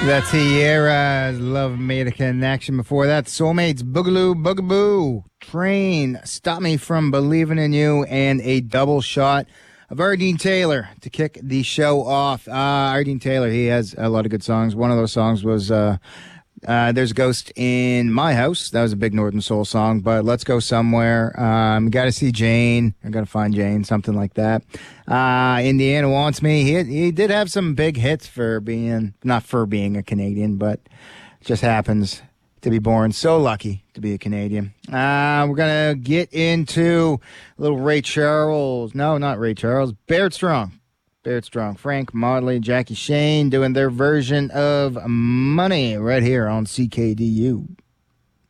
That's Sierra's Love Made a Connection. Before that, Soulmates, Boogaloo, Boogaboo, Train, Stop Me From Believing in You, and a double shot of Ardeen Taylor to kick the show off. Ardeen Taylor, he has a lot of good songs. One of those songs was There's a Ghost in My House. That was a big Northern Soul song, but Let's Go Somewhere. Gotta See Jane. I gotta find Jane, something like that. Indiana Wants Me. He did have some big hits not for being a Canadian, but just happens to be born so lucky to be a Canadian. We're gonna get into a little Ray Charles. No, not Ray Charles. Barrett Strong. Barrett Strong, Frank Motley, Jackie Shane doing their version of Money right here on CKDU.